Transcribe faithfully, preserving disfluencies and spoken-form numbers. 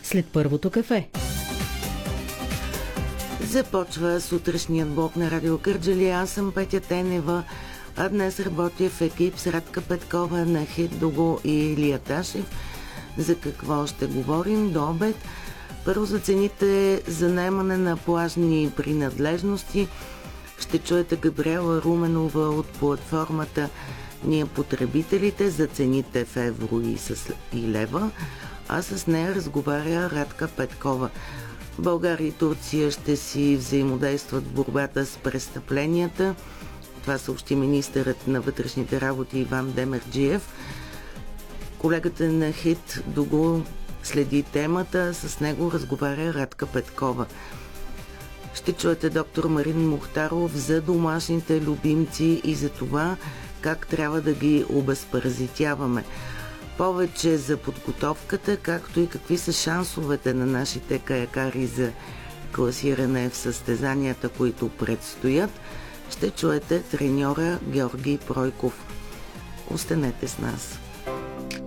след първото кафе. Започва сутрешният блок на Радио Кърджали. Аз съм Петя Тенева, а днес работя в екип с Радка Петкова, Нахид Дуго и Илия Ташев. За какво ще говорим до обед? Първо за цените за наемане на плажни принадлежности. Ще чуете Габриела Руменова от платформата Ние потребителите за цените в евро и, с, и лева, а с нея разговаря Радка Петкова. България и Турция ще си взаимодействат в борбата с престъпленията. Това съобщи министърът на вътрешните работи Иван Демерджиев. Колегата на Хит Дуго следи темата, с него разговаря Радка Петкова. Ще чуете доктор Марин Мухтаров за домашните любимци и за това как трябва да ги обезпаразитяваме. Повече за подготовката, както и какви са шансовете на нашите каякари за класиране в състезанията, които предстоят, ще чуете треньора Георги Пройков. Останете с нас.